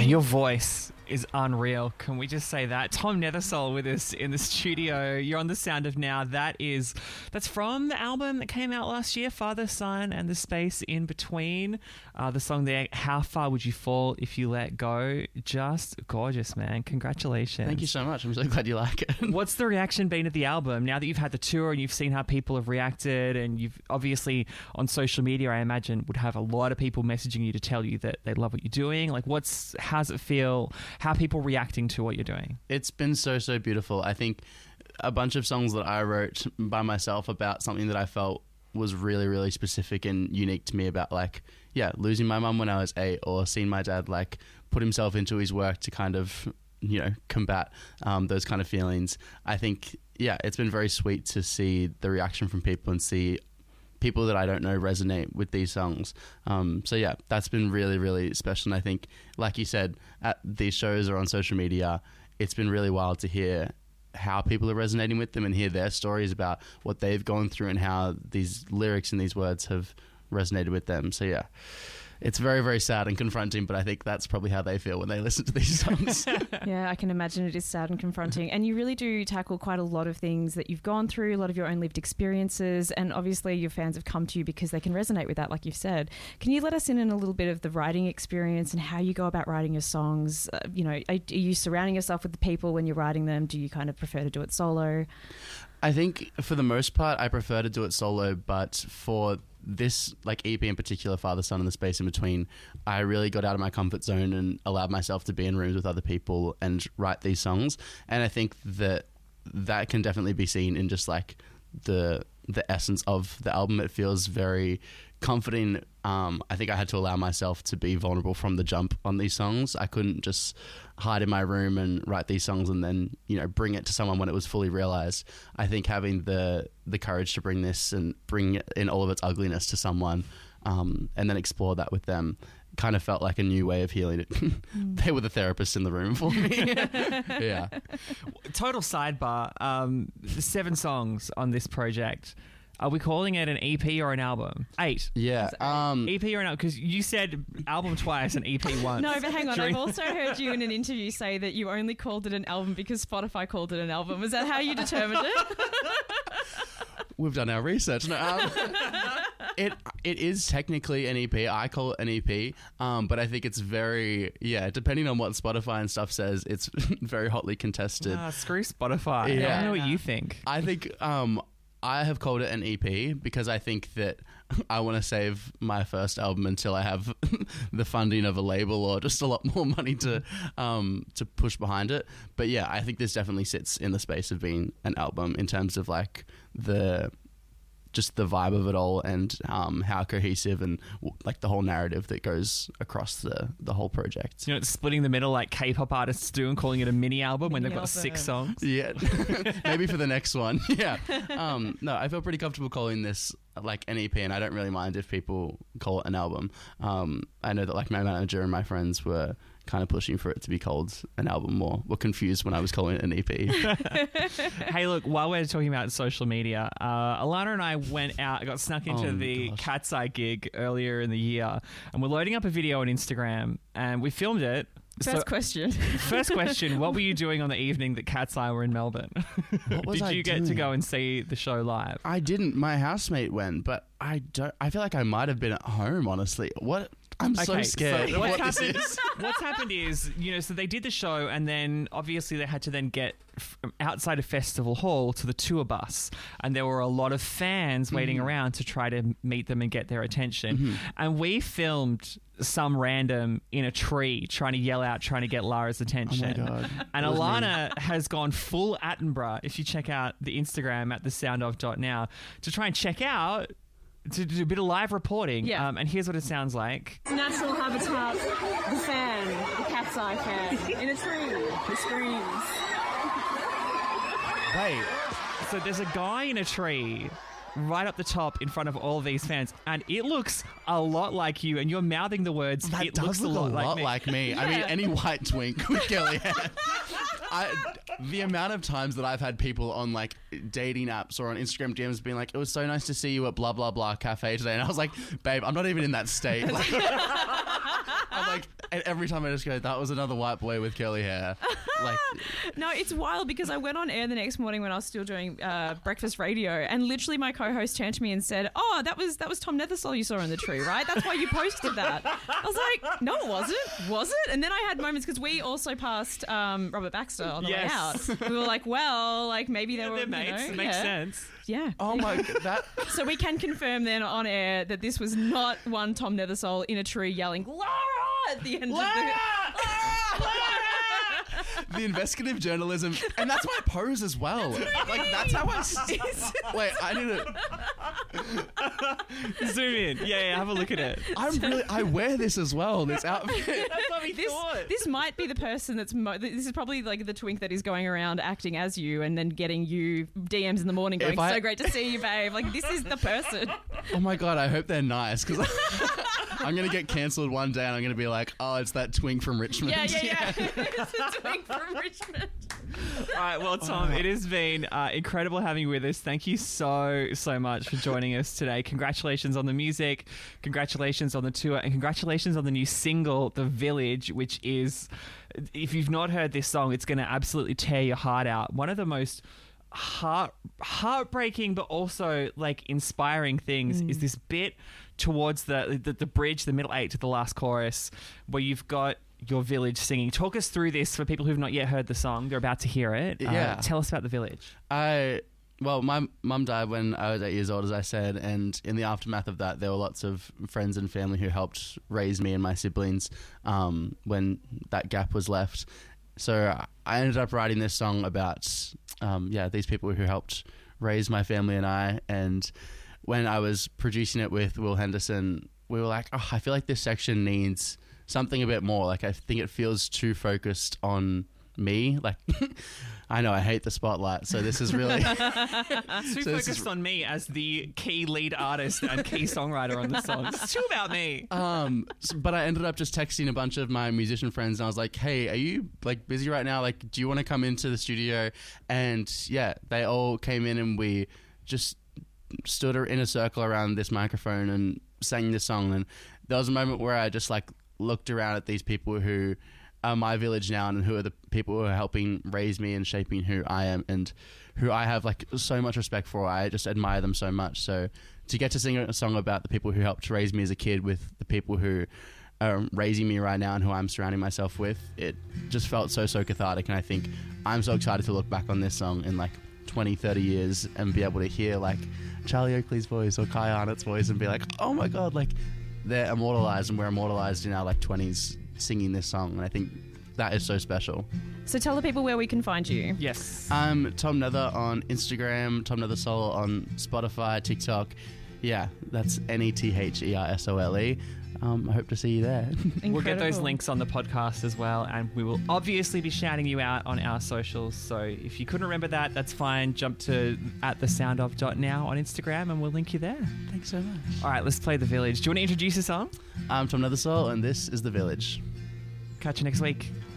Man, your voice is unreal. Can we just say that? Tom Nethersole with us in the studio. You're on The Sound of Now. That's from the album that came out last year, Father, Son, and the Space in Between. The song there, How Far Would You Fall If You Let Go? Just gorgeous, man. Congratulations. Thank you so much. I'm so glad you like it. What's the reaction been at the album? Now that you've had the tour and you've seen how people have reacted, and you've obviously on social media, I imagine, would have a lot of people messaging you to tell you that they love what you're doing. Like, how's it feel? How are people reacting to what you're doing? It's been so beautiful. I think a bunch of songs that I wrote by myself about something that I felt was really, really specific and unique to me about, like, losing my mum when I was 8, or seeing my dad, like, put himself into his work to kind of, combat those kind of feelings. I think, it's been very sweet to see the reaction from people and see people that I don't know resonate with these songs. That's been really, really special. And I think, like you said, at these shows or on social media, it's been really wild to hear how people are resonating with them and hear their stories about what they've gone through and how these lyrics and these words have resonated with them. So it's very, very sad and confronting, but I think that's probably how they feel when they listen to these songs. Yeah, I can imagine it is sad and confronting. And you really do tackle quite a lot of things that you've gone through, a lot of your own lived experiences, and obviously your fans have come to you because they can resonate with that, like you've said. Can you let us in on a little bit of the writing experience and how you go about writing your songs? Are you surrounding yourself with the people when you're writing them? Do you kind of prefer to do it solo? I think for the most part, I prefer to do it solo, but for this EP in particular, Father, Son, and the Space in Between, I really got out of my comfort zone and allowed myself to be in rooms with other people and write these songs. And I think that can definitely be seen in just like the essence of the album. It feels very comforting. I think I had to allow myself to be vulnerable from the jump on these songs. I couldn't just hide in my room and write these songs and then, bring it to someone when it was fully realized. I think having the courage to bring this and bring it in all of its ugliness to someone, and then explore that with them, kind of felt like a new way of healing it. They were the therapist in the room for me. Yeah. Total sidebar. The 7 songs on this project. Are we calling it an EP or an album? 8. Yeah. EP or an album? Because you said album twice and EP once. No, but hang on. I've also heard you in an interview say that you only called it an album because Spotify called it an album. Was that how you determined it? We've done our research. No, it is technically an EP. I call it an EP, but I think it's very, depending on what Spotify and stuff says, it's very hotly contested. Screw Spotify. I don't know what you think. I think I have called it an EP because I think that I want to save my first album until I have the funding of a label or just a lot more money to push behind it. But I think this definitely sits in the space of being an album in terms of like the vibe of it all and how cohesive and like the whole narrative that goes across the whole project. It's splitting the middle like K-pop artists do and calling it a mini album when they've got 6 songs. Yeah, maybe for the next one. Yeah. No, I feel pretty comfortable calling this like an EP, and I don't really mind if people call it an album. I know that like my manager and my friends were kind of pushing for it to be called an album more. Were confused when I was calling it an EP. Hey, look, while we're talking about social media, Alana and I went out, got snuck into the Cat's Eye gig earlier in the year, and we're loading up a video on Instagram, and we filmed it. First question, what were you doing on the evening that Cat's Eye were in Melbourne? Did you get to go and see the show live? I didn't. My housemate went, but I feel like I might have been at home, honestly. What? I'm so scared of what this is. What's happened is, so they did the show and then obviously they had to then get outside of Festival Hall to the tour bus, and there were a lot of fans waiting around to try to meet them and get their attention. And we filmed some random in a tree trying to yell out, trying to get Lara's attention. Oh my God. And Alana has gone full Attenborough, if you check out the Instagram at thesoundof.now, to try and check out, to do a bit of live reporting. Yeah. And here's what it sounds like. Natural habitat, the fan, the Cat's Eye fan, in a tree, the screams. Wait. So there's a guy in a tree right up the top in front of all these fans, and it looks a lot like you, and you're mouthing the words. That it does looks look a lot like me. Yeah. I mean, any white twink with curly hair. The amount of times that I've had people on like dating apps or on Instagram DMs being like, it was so nice to see you at blah blah blah cafe today, and I was like, babe, I'm not even in that state. Like, I'm like, and every time I just go, that was another white boy with curly hair. Like, No, it's wild because I went on air the next morning when I was still doing breakfast radio, and literally my co-host turned to me and said, "Oh, that was Tom Nethersole you saw in the tree, right? That's why you posted that." I was like, "No, it wasn't. Was it?" And then I had moments because we also passed Robert Baxter on the way Yes. out. We were like, "Well, like maybe they were They're mates. It makes sense. Yeah. oh my god, that So we can confirm then on air that this was not one Tom Nethersole in a tree yelling "Laura" at the end of the investigative journalism, and that's my pose as well. Like that's how wait, I need to. Zoom in. Yeah, have a look at it. I wear this as well. This outfit. That's what we This might be the person that's this is probably like the twink that is going around acting as you and then getting you DMs in the morning going, so great to see you, babe. Like, this is the person. Oh my god, I hope they're nice because I'm gonna get cancelled one day and I'm gonna be like, oh, it's that twink from Richmond. Yeah. It's a twink from Richmond. All right, well, Tom, it has been incredible having you with us. Thank you so much for joining us today. Congratulations on the music, congratulations on the tour, and congratulations on the new single, The Village, which is, if you've not heard this song, it's going to absolutely tear your heart out. One of the most heartbreaking but also like inspiring things is this bit towards the bridge, the middle eight to the last chorus, where you've got your village singing. Talk us through this for people who've not yet heard the song. They're about to hear it. Yeah. Tell us about The Village. Well, my mum died when I was 8 years old, as I said, and in the aftermath of that, there were lots of friends and family who helped raise me and my siblings when that gap was left. So I ended up writing this song about, these people who helped raise my family and I. And when I was producing it with Will Henderson, we were like, oh, I feel like this section needs something a bit more. Like, I think it feels too focused on me. Like, I know I hate the spotlight, so this is really Too focused on me as the key lead artist and key songwriter on the song. It's too about me. But I ended up just texting a bunch of my musician friends, and I was like, hey, are you like busy right now? Like, do you want to come into the studio? And yeah, they all came in, and we just stood in a circle around this microphone and sang this song. And there was a moment where I just like looked around at these people who are my village now, and who are the people who are helping raise me and shaping who I am, and who I have like so much respect for. I just admire them so much. So to get to sing a song about the people who helped raise me as a kid with the people who are raising me right now and who I'm surrounding myself with, it just felt so cathartic. And I think I'm so excited to look back on this song in like 20, 30 years and be able to hear like Charlie Oakley's voice or Kai Arnott's voice and be like, oh my God, like they're immortalized and we're immortalized in our like 20s singing this song. And I think that is so special. So tell the people where we can find you. Yes. I'm Tom Nether on Instagram, Tom Nethersole on Spotify, TikTok. Yeah, that's NETHERSOLE. I hope to see you there. We'll get those Incredible. links on the podcast as well, and we will obviously be shouting you out on our socials. So if you couldn't remember that, that's fine. Jump to @thesoundof.now on Instagram and we'll link you there. Thanks so much. All right, let's play The Village. Do you want to introduce the song? I'm Tom Nethersole, and this is The Village. Catch you next week.